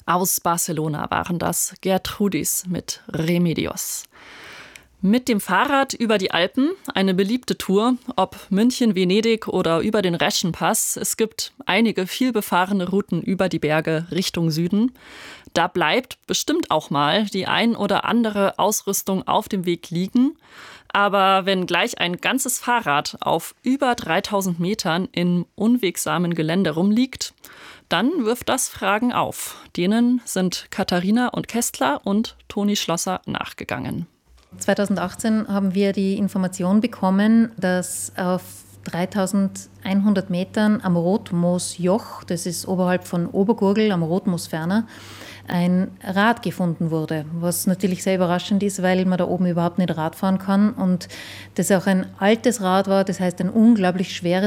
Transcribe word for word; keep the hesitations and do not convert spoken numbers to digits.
Aus Barcelona waren das Gertrudis mit Remedios. Mit dem Fahrrad über die Alpen, eine beliebte Tour, ob München, Venedig oder über den Reschenpass. Es gibt einige vielbefahrene Routen über die Berge Richtung Süden. Da bleibt bestimmt auch mal die ein oder andere Ausrüstung auf dem Weg liegen. Aber wenn gleich ein ganzes Fahrrad auf über dreitausend Metern in unwegsamen Gelände rumliegt, dann wirft das Fragen auf. Denen sind Katharina und Kästler und Toni Schlosser nachgegangen. zweitausendachtzehn haben wir die Information bekommen, dass auf dreitausendeinhundert Metern am Rotmoosjoch, das ist oberhalb von Obergurgl am Rotmoos ferner, ein Rad gefunden wurde, was natürlich sehr überraschend ist, weil man da oben überhaupt nicht Rad fahren kann und das auch ein altes Rad war, das heißt ein unglaublich schweres